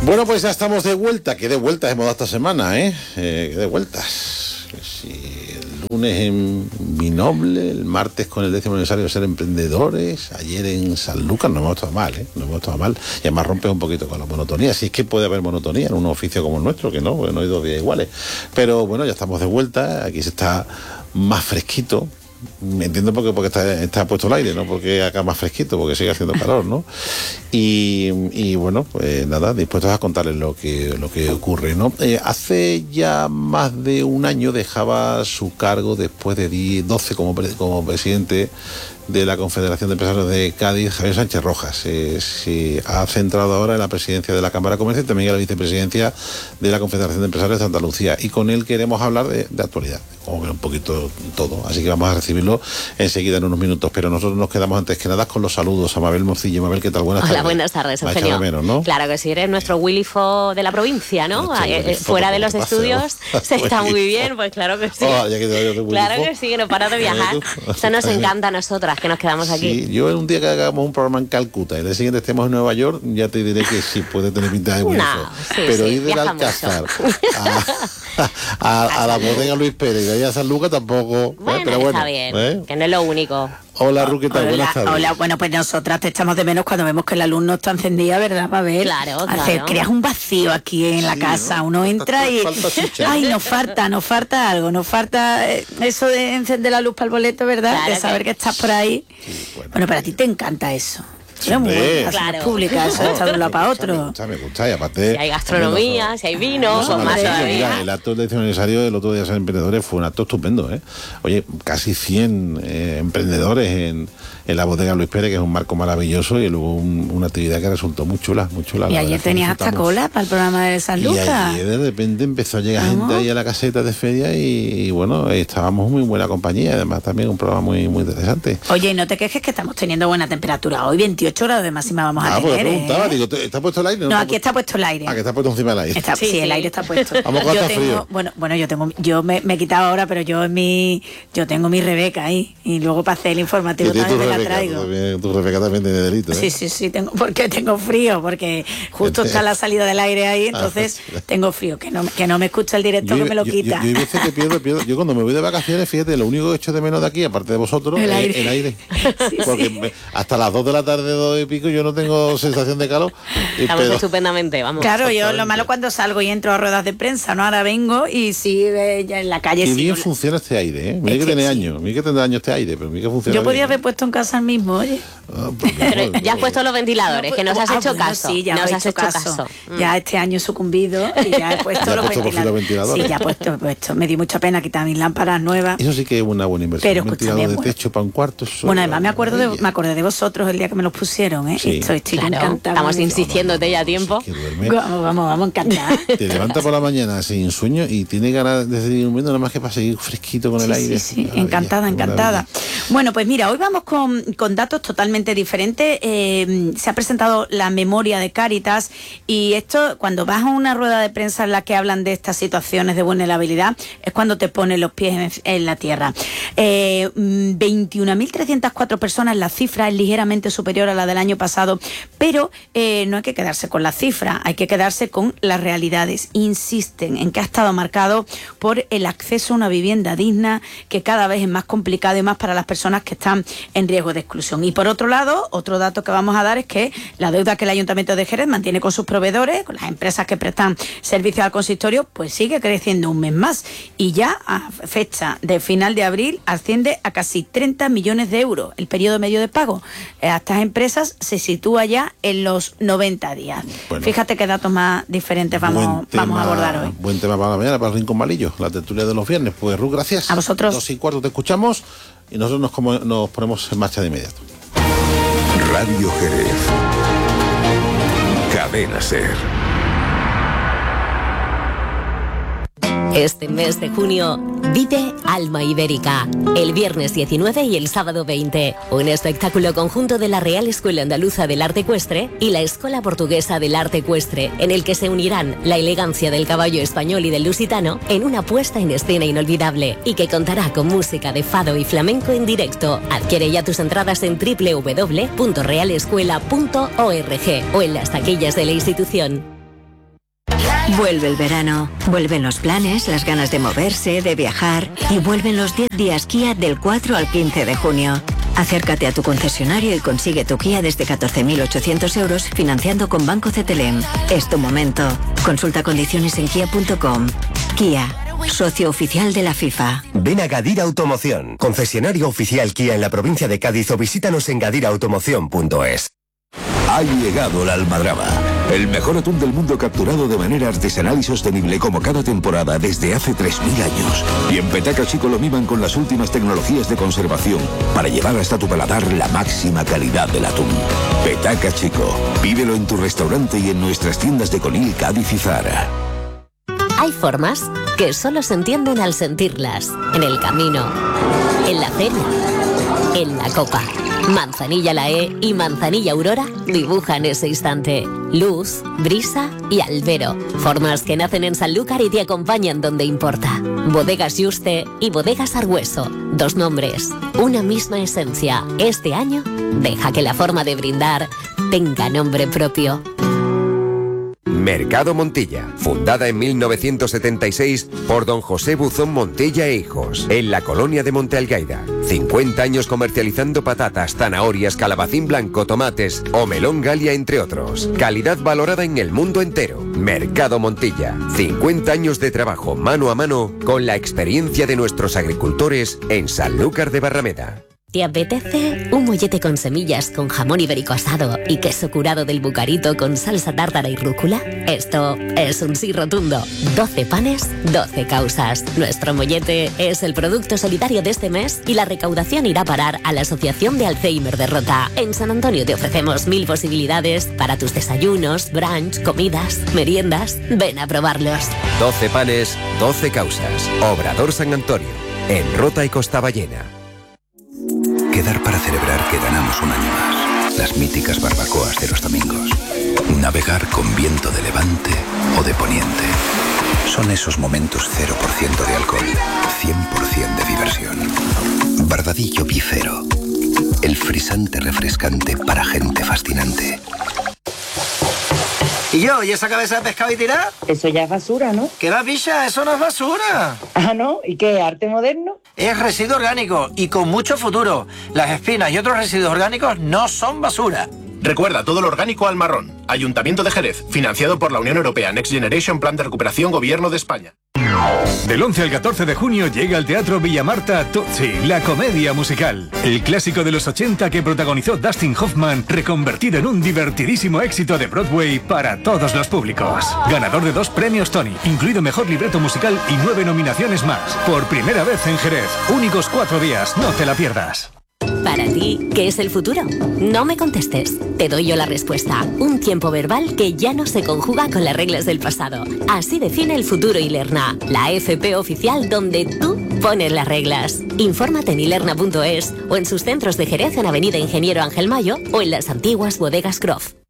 Bueno, pues ya estamos de vuelta. ¿Qué de vueltas hemos dado esta semana, eh? ¿Qué de vueltas? Sí, el lunes en Vinoble, el martes con el 10º aniversario de Ser Emprendedores, ayer en Sanlúcar. No hemos estado mal, ¿eh? No hemos estado mal. Y además rompes un poquito con la monotonía. Si es que puede haber monotonía en un oficio como el nuestro, que no, porque no hay 2 días iguales. Pero bueno, ya estamos de vuelta. Aquí se está más fresquito. Me entiendo porque está puesto el aire, no porque acá más fresquito, porque sigue haciendo calor, ¿no? Y bueno, pues nada, dispuestos a contarles lo que ocurre, ¿no? Hace ya más de un año dejaba su cargo después de 12 como presidente de la Confederación de Empresarios de Cádiz, Javier Sánchez Rojas. Se ha centrado ahora en la presidencia de la Cámara de Comercio y también en la vicepresidencia de la Confederación de Empresarios de Santa Lucía. Y con él queremos hablar de actualidad, como ver un poquito todo. Así que vamos a recibirlo enseguida en unos minutos. Pero nosotros nos quedamos antes que nada con los saludos a Mabel Mocillo. Mabel, ¿qué tal? Buenas tardes. Hola, buenas tardes, Eugenio. Menos, ¿no? Claro que sí, eres nuestro Willy Fo de la provincia, ¿no? Fuera de los estudios se está muy bien, pues claro que sí. Claro que sí, que no para de viajar. Eso nos encanta a nosotras, que nos quedamos aquí. Sí, yo en un día que hagamos un programa en Calcuta y el día siguiente estemos en Nueva York, ya te diré que sí puede tener pinta de Willy Fo. Pero ir del Alcázar a la bodega Luis Pérez y de ahí a San Lucas tampoco. Bueno, pero está bien, que no es lo único. Hola, Ru, ¿qué tal? Buenas tardes. Hola, bueno, pues nosotras te echamos de menos cuando vemos que la luz no está encendida, ¿verdad, Mabel? Claro. Creas un vacío aquí en la casa, ¿no? Uno entra y... Ay, nos falta algo, nos falta eso de encender la luz para el boleto, ¿verdad? Claro, de saber que estás por ahí. Sí, bueno, para ti te encanta eso. Sí, muy buenas, claro. Públicas, eso está de un lado para otro. Me gusta, y aparte... Si hay gastronomía, si hay vino, son más todavía. Mira, el acto del 10º aniversario del otro día de Ser Emprendedores fue un acto estupendo, ¿eh? Oye, casi 100 emprendedores en la bodega Luis Pérez, que es un marco maravilloso, y luego una actividad que resultó muy chula. Y ayer tenías hasta cola para el programa de San Lucas. Y ayer de repente empezó a llegar gente ahí a la caseta de feria y bueno, estábamos muy buena compañía, además también un programa muy, muy interesante. Oye, y no te quejes que estamos teniendo buena temperatura hoy, 28 grados de máxima vamos a tener. Pues preguntaba, digo, ¿está puesto el aire? No, aquí está puesto el aire. Que está puesto encima del aire. Sí, el aire está puesto. Vamos con frío. Bueno, yo me he quitado ahora, pero yo tengo mi Rebeca ahí, y luego para hacer el informativo también me la traigo. Tu Rebeca también tiene delito, ¿eh? Sí, tengo frío, porque justo está la salida del aire ahí, entonces tengo frío, que no me escucha el director, que me lo quita. Yo hay veces que pierdo. Yo cuando me voy de vacaciones, fíjate, lo único que echo de menos de aquí, aparte de vosotros, es el aire. Porque hasta las 2 de la tarde, 2 y pico, yo no tengo sensación de calor. Estamos estupendamente, vamos. Claro, yo lo malo cuando salgo y entro a ruedas de prensa, ¿no? Ahora vengo y sí, ya en la calle... Y bien funciona este aire, ¿eh? Mira que tiene años, mira que tendrá años este aire, pero mira que funciona. Yo podía haber puesto en casa el mismo, oye. Pero ya has puesto los ventiladores, que nos has hecho caso. Sí, ya nos has hecho caso. Ya este año he sucumbido y ya he puesto los ventiladores. Sí, ya he puesto. Me dio mucha pena quitar mis lámparas nuevas. Eso sí que es una buena inversión. Pero un ventilador de techo para un cuarto. Bueno, además me acordé de vosotros el día que me los pusieron, ¿eh? Sí. Estoy encantada. Estamos insistiéndote ya a tiempo. Vamos, encantada. Te levanta por la mañana sin sueño y tiene ganas de seguir durmiendo, nada más que para seguir fresquito con el aire. Sí, encantada. Bueno, pues mira, hoy vamos con datos totalmente diferentes. Se ha presentado la memoria de Cáritas y esto, cuando vas a una rueda de prensa en la que hablan de estas situaciones de vulnerabilidad, es cuando te ponen los pies en la tierra. 21.304 personas, la cifra es ligeramente superior a la del año pasado, pero no hay que quedarse con la cifra, hay que quedarse con las realidades. Insisten en que ha estado marcado por el acceso a una vivienda digna, que cada vez es más complicado y más para las personas que están en riesgo de exclusión. Y por otro lado, otro dato que vamos a dar es que la deuda que el Ayuntamiento de Jerez mantiene con sus proveedores, con las empresas que prestan servicios al consistorio, pues sigue creciendo un mes más. Y ya a fecha de final de abril asciende a casi 30 millones de euros. El periodo medio de pago a estas empresas se sitúa ya en los 90 días. Bueno, fíjate qué datos más diferentes vamos a abordar hoy. Buen tema para la mañana, para el Rincón Malillo, la tertulia de los viernes. Pues Ru, gracias. A vosotros. 2:15 te escuchamos y nosotros nos ponemos en marcha de inmediato. Radio Jerez. Cadena SER. Este mes de junio vive Alma Ibérica, el viernes 19 y el sábado 20, un espectáculo conjunto de la Real Escuela Andaluza del Arte Ecuestre y la Escuela Portuguesa del Arte Ecuestre, en el que se unirán la elegancia del caballo español y del lusitano en una puesta en escena inolvidable y que contará con música de fado y flamenco en directo. Adquiere ya tus entradas en www.realescuela.org o en las taquillas de la institución. Vuelve el verano, vuelven los planes, las ganas de moverse, de viajar y vuelven los 10 días Kia del 4 al 15 de junio. Acércate a tu concesionario y consigue tu Kia desde 14.800 euros financiando con Banco CTLM. Es tu momento. Consulta condiciones en kia.com. Kia, socio oficial de la FIFA. Ven a Gadir Automoción, concesionario oficial Kia en la provincia de Cádiz, o visítanos en gadirautomoción.es. Ha llegado la almadraba, el mejor atún del mundo capturado de manera artesanal y sostenible como cada temporada desde hace 3.000 años. Y en Petaca Chico lo miman con las últimas tecnologías de conservación para llevar hasta tu paladar la máxima calidad del atún. Petaca Chico, pídelo en tu restaurante y en nuestras tiendas de Conil, Cádiz y Zara. Hay formas que solo se entienden al sentirlas. En el camino, en la feria, en la copa. Manzanilla Lae y Manzanilla Aurora dibujan ese instante. Luz, brisa y albero. Formas que nacen en Sanlúcar y te acompañan donde importa. Bodegas Juste y Bodegas Argüeso. 2 nombres, una misma esencia. Este año, deja que la forma de brindar tenga nombre propio. Mercado Montilla, fundada en 1976 por don José Buzón Montilla e Hijos, en la colonia de Monte Algaida. 50 años comercializando patatas, zanahorias, calabacín blanco, tomates o melón Galia, entre otros. Calidad valorada en el mundo entero. Mercado Montilla, 50 años de trabajo mano a mano con la experiencia de nuestros agricultores en Sanlúcar de Barrameda. ¿Te apetece un mollete con semillas con jamón ibérico asado y queso curado del Bucarito con salsa tártara y rúcula? Esto es un sí rotundo. 12 panes, 12 causas. Nuestro mollete es el producto solidario de este mes y la recaudación irá a parar a la Asociación de Alzheimer de Rota. En San Antonio te ofrecemos 1000 posibilidades para tus desayunos, brunch, comidas, meriendas. Ven a probarlos. 12 panes, 12 causas. Obrador San Antonio, en Rota y Costa Ballena. Quedar para celebrar que ganamos un año más. Las míticas barbacoas de los domingos. Navegar con viento de levante o de poniente. Son esos momentos 0% de alcohol, 100% de diversión. Bardadillo Bicero. El frisante refrescante para gente fascinante. ¿Y esa cabeza de pescado y tirada? Eso ya es basura, ¿no? ¿Qué va, picha? Eso no es basura. Ah, ¿no? ¿Y qué? ¿Arte moderno? Es residuo orgánico y con mucho futuro. Las espinas y otros residuos orgánicos no son basura. Recuerda, todo lo orgánico al marrón. Ayuntamiento de Jerez, financiado por la Unión Europea, Next Generation, Plan de Recuperación, Gobierno de España. Del 11 al 14 de junio llega al Teatro Villamarta Tutsi, la comedia musical. El clásico de los 80 que protagonizó Dustin Hoffman, reconvertido en un divertidísimo éxito de Broadway para todos los públicos. Ganador de 2 premios Tony, incluido Mejor Libreto Musical y 9 nominaciones más. Por primera vez en Jerez. Únicos 4 días, no te la pierdas. Para ti, ¿qué es el futuro? No me contestes, te doy yo la respuesta. Un tiempo verbal que ya no se conjuga con las reglas del pasado. Así define el futuro Ilerna, la FP oficial donde tú pones las reglas. Infórmate en ilerna.es o en sus centros de Jerez en Avenida Ingeniero Ángel Mayo o en las antiguas bodegas Croft.